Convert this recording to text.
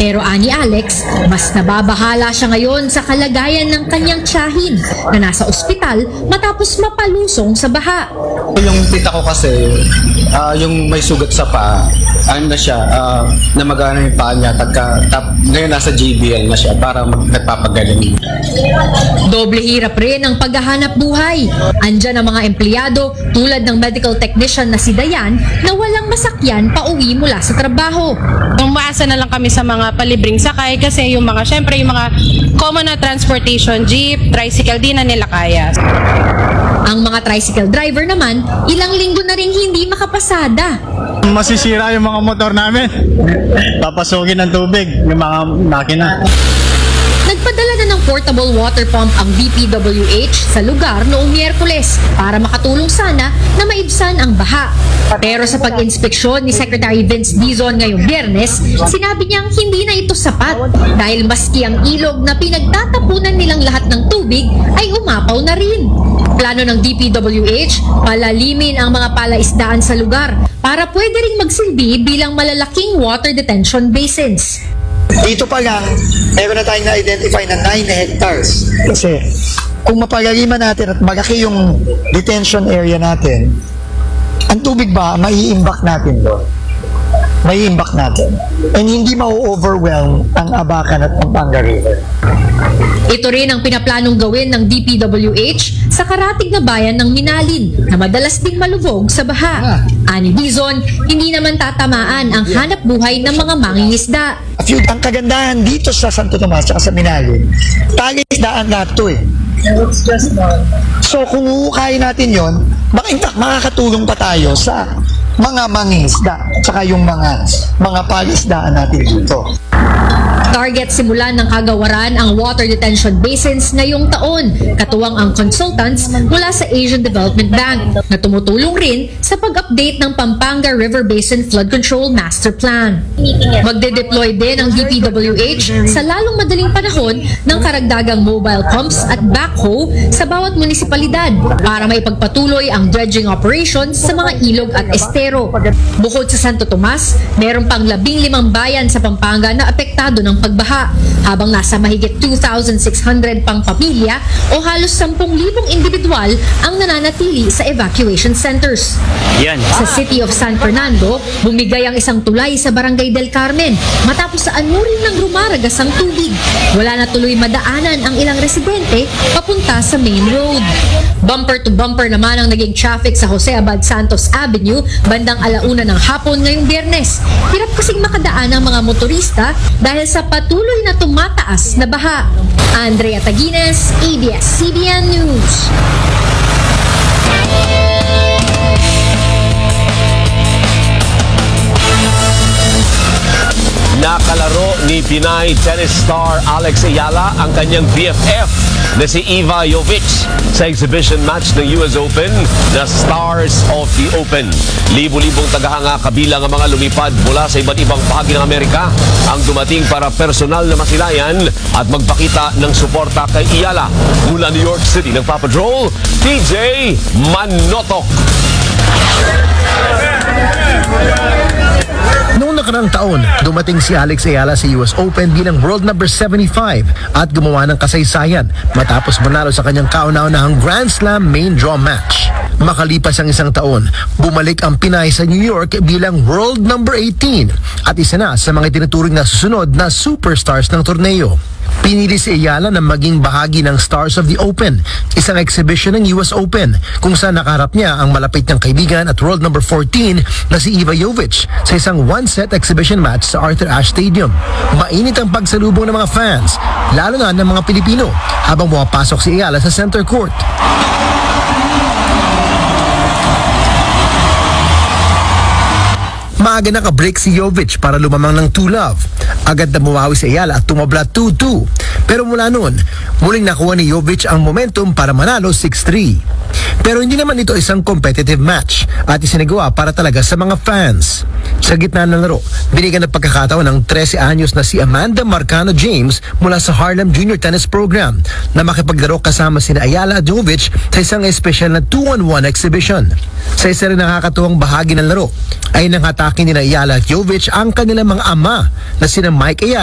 Pero ani Alex, mas nababahala siya ngayon sa kalagayan ng kanyang tiyahin na nasa ospital matapos mapalusong sa baha. Yung tita ko kasi, yung may sugat sa paa, ano na siya, namagana yung paa niya, ngayon nasa JBL na siya para nagpapagaling. Doble hirap rin ang paghahanap buhay. Andyan ang mga empleyado tulad ng medical technician na si Dayan na walang masakyan pauwi mula sa trabaho. Umaasa na lang kami sa mga palibreng sakay kasi yung mga, syempre yung mga common na transportation, jeep, tricycle, di na nila kaya. Ang mga tricycle driver naman, ilang linggo na rin hindi makapasada. Masisira yung mga motor namin. Papasukin ng tubig yung mga makina. Nagpadala na ng portable water pump ang DPWH sa lugar noong Miyerkules para makatulong sana na maibsan ang baha. Pero sa pag-inspeksyon ni Secretary Vince Dizon ngayong Biyernes, sinabi niyang hindi na ito sapat dahil maski ang ilog na pinagtatapunan nilang lahat ng tubig ay umapaw na rin. Plano ng DPWH, palalimin ang mga palaisdaan sa lugar para pwede ring magsilbi bilang malalaking water detention basins. Dito pa lang, meron na tayong na-identify na 9 hectares. Kasi kung mapalaliman natin at malaki yung detention area natin, ang tubig ba, mai-imbak natin doon. Mai-imbak natin. And hindi ma-overwhelm ang Abacan at Pampanga River. Ito rin ang pinaplanong gawin ng DPWH sa karatig na bayan ng Minalin na madalas ding malubog sa baha. Ani Dizon, hindi naman tatamaan ang hanap buhay ng mga mangingisda. Ang kagandahan dito sa Santo Tomas at sa Minalin, talisdaan lahat ito eh. So kung uhukayin natin yon, makakatulong pa tayo sa mga mangingisda at yung mga palisdaan natin dito. Target simulan ng kagawaran ang water detention basins ngayong taon, katuwang ang consultants mula sa Asian Development Bank na tumutulong rin sa pag-update ng Pampanga River Basin Flood Control Master Plan. Magde-deploy din ang DPWH sa lalong madaling panahon ng karagdagang mobile pumps at backhoe sa bawat munisipalidad para maipagpatuloy ang dredging operations sa mga ilog at estero. Bukod sa Santo Tomas, meron pang 15 bayan sa Pampanga na apektado ng pagbaha, habang nasa mahigit 2,600 pang pamilya o halos 10,000 individual ang nananatili sa evacuation centers. Sa City of San Fernando, bumigay ang isang tulay sa Barangay del Carmen matapos sa anurin ng rumaragas ang tubig. Wala na tuloy madaanan ang ilang residente papunta sa main road. Bumper to bumper naman ang naging traffic sa Jose Abad Santos Avenue bandang 1:00 ng hapon ngayong Biyernes. Hirap kasing makadaan ang mga motorista dahil sa patuloy na tumataas na baha. Andrea Taguines, ABS-CBN News. Nakalaro ni Pinay tennis star Alex Ayala ang kanyang BFF na si Iva Jovic sa exhibition match ng US Open na Stars of the Open. Libo-libong tagahanga kabilang ang mga lumipad mula sa iba't ibang bahagi ng Amerika ang dumating para personal na masilayan at magpakita ng suporta kay Ayala. Mula New York City nagpapatrol, TJ Manotok. Noong nakaraang taon, dumating si Alex Ayala sa US Open bilang world number 75 at gumawa ng kasaysayan matapos manalo sa kanyang kauna-unahang Grand Slam main draw match. Makalipas ang isang taon, bumalik ang Pinay sa New York bilang world number 18 at isa na sa mga tinuturing na susunod na superstars ng torneo. Pinili si Ayala na maging bahagi ng Stars of the Open, isang exhibition ng US Open kung saan nakaharap niya ang malapit niyang kaibigan at world number 14 na si Iva Jovic sa isang one-set exhibition match sa Arthur Ashe Stadium. Mainit ang pagsalubong ng mga fans, lalo na ng mga Pilipino, habang pumapasok si Ayala sa center court. Maaga naka-break si Jovic para lumamang ng 2-love. Agad na bumawi si Ayala at tumabla 2-2. Pero mula noon, muling nakuha ni Jovic ang momentum para manalo 6-3. Pero hindi naman ito isang competitive match at isinagawa para talaga sa mga fans. Sa gitna ng laro, binigyan ng pagkakataon ng 13 anyos na si Amanda Marcano James mula sa Harlem Junior Tennis Program na makipaglaro kasama sina Ayala at Jovic sa isang espesyal na 2-on-1 exhibition. Sa isa rin nakakatuwang bahagi ng laro ay nangatake nila Ayala at Jovic ang kanilang mga ama na sina Mike Ayala